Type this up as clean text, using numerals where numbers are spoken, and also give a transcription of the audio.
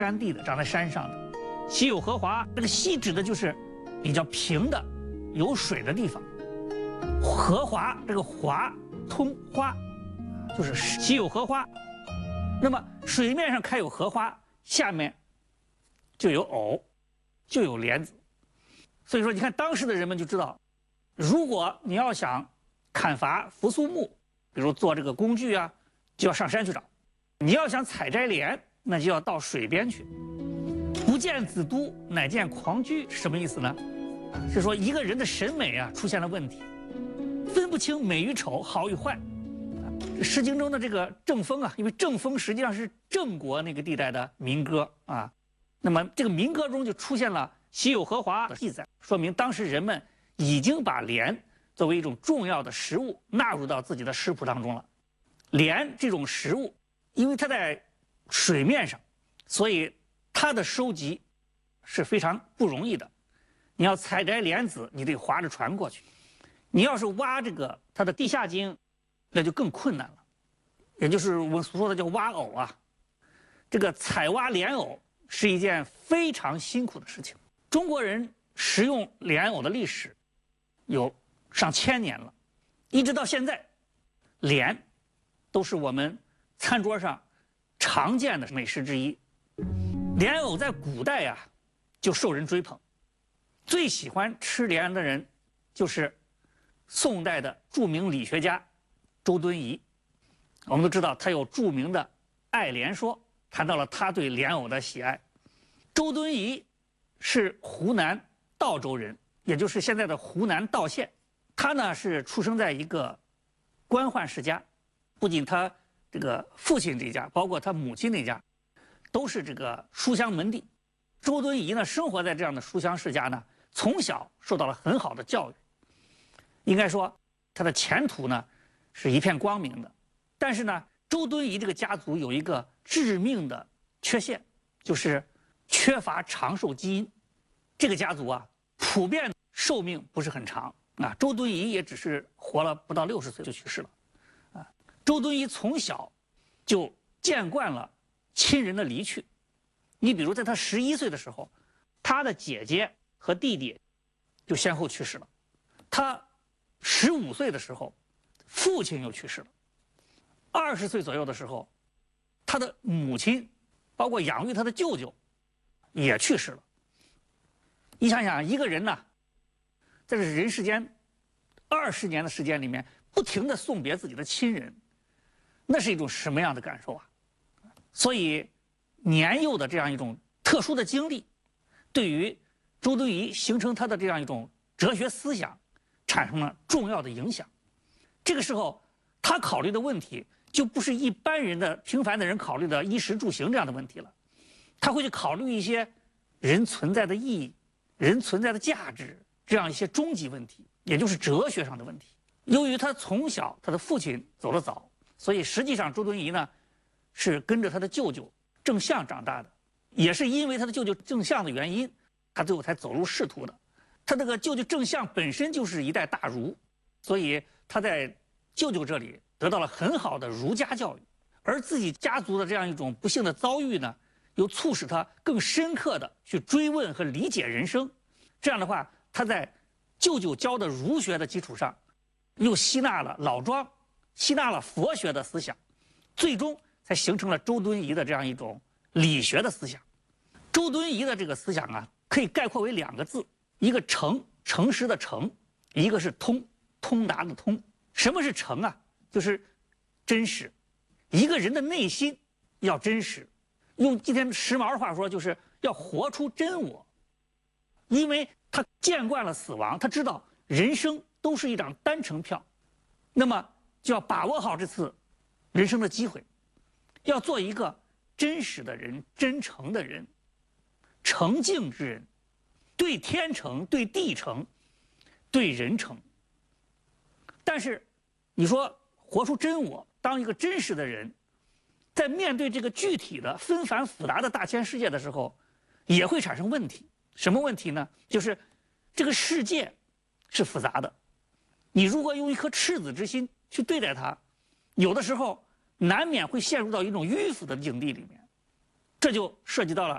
干地的，长在山上的。稀有荷华，这个稀指的就是比较平的、有水的地方。荷华这个华通花，就是稀有荷花。那么水面上开有荷花，下面就有藕，就有莲子。所以说，你看当时的人们就知道，如果你要想砍伐扶苏木，比如做这个工具啊，就要上山去找；你要想采摘莲，那就要到水边去。不见子都，乃见狂居，什么意思呢？是说一个人的审美啊出现了问题，分不清美与丑、好与坏。《诗经》中的这个郑风啊，因为郑风实际上是郑国那个地带的民歌啊，那么这个民歌中就出现了稀有荷华的记载，说明当时人们已经把莲作为一种重要的食物纳入到自己的食谱当中了。莲这种食物，因为它在水面上，所以它的收集是非常不容易的。你要采摘莲子，你得划着船过去；你要是挖这个它的地下茎，那就更困难了。也就是我们所说的叫挖藕啊。这个采挖莲藕是一件非常辛苦的事情。中国人食用莲藕的历史有上千年了，一直到现在，莲都是我们餐桌上常见的美食之一。莲藕在古代啊就受人追捧，最喜欢吃莲的人就是宋代的著名理学家周敦颐。我们都知道他有著名的《爱莲说》，谈到了他对莲藕的喜爱。周敦颐是湖南道州人，也就是现在的湖南道县。他呢是出生在一个官宦世家，不仅他这个父亲这家，包括他母亲那家，都是这个书香门第。周敦颐呢生活在这样的书香世家呢，从小受到了很好的教育，应该说他的前途呢是一片光明的。但是呢，周敦颐这个家族有一个致命的缺陷，就是缺乏长寿基因。这个家族啊，普遍寿命不是很长啊。周敦颐也只是活了不到60岁就去世了啊。周敦颐从小就见惯了亲人的离去。你比如在他11岁的时候，他的姐姐和弟弟就先后去世了。他15岁的时候，父亲又去世了。20岁左右的时候，他的母亲，包括养育他的舅舅，也去世了。你想想，一个人呢，在这人世间20年的时间里面，不停地送别自己的亲人，那是一种什么样的感受啊？所以，年幼的这样一种特殊的经历，对于周敦颐形成他的这样一种哲学思想，产生了重要的影响。这个时候，他考虑的问题就不是一般人的平凡的人考虑的衣食住行这样的问题了，他会去考虑一些人存在的意义、人存在的价值这样一些终极问题，也就是哲学上的问题。由于他从小他的父亲走得早，所以实际上周敦颐呢是跟着他的舅舅郑相长大的，也是因为他的舅舅郑相的原因，他最后才走入仕途的。他这个舅舅郑相本身就是一代大儒，所以他在舅舅这里得到了很好的儒家教育，而自己家族的这样一种不幸的遭遇呢，又促使他更深刻的去追问和理解人生。这样的话，他在舅舅教的儒学的基础上，又吸纳了老庄，吸纳了佛学的思想，最终才形成了周敦颐的这样一种理学的思想。周敦颐的这个思想啊，可以概括为2个字，一个诚，诚实的诚，一个是通，通达的通。什么是诚啊？就是真实。一个人的内心要真实，用今天时髦的话说，就是要活出真我。因为他见惯了死亡，他知道人生都是一张单程票，那么就要把握好这次人生的机会，要做一个真实的人、真诚的人、诚敬之人，对天诚、对地诚、对人诚。但是你说活出真我，当一个真实的人，在面对这个具体的纷繁复杂的大千世界的时候，也会产生问题。什么问题呢？就是这个世界是复杂的，你如果用一颗赤子之心去对待它，有的时候难免会陷入到一种迂腐的境地里面。 这就涉及到了